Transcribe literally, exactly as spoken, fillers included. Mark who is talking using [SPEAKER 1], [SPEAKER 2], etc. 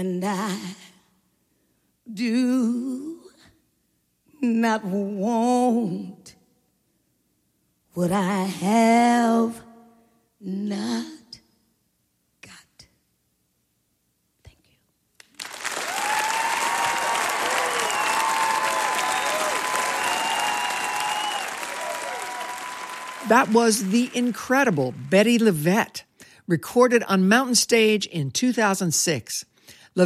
[SPEAKER 1] and I do not want what I have not got. Thank you.
[SPEAKER 2] That was the incredible Bettye LaVette, recorded on Mountain Stage in two thousand six.